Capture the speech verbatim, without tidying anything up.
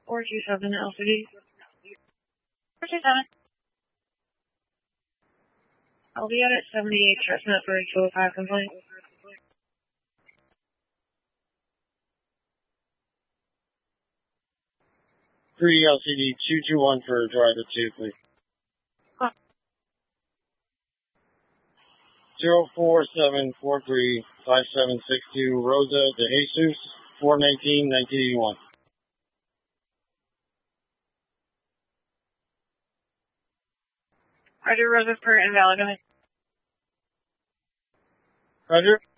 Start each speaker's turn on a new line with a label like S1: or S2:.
S1: four two seven L C D. four two seven. I'll be out at seventy-eight Chestnut for a two oh five complaint.
S2: three L C D two two one for driver two, please.
S1: Huh.
S2: zero four seven four three five seven six two Rosa de Jesus, four nineteen nineteen eighty-one.
S1: Roger, Rosa for invalid.
S2: Roger.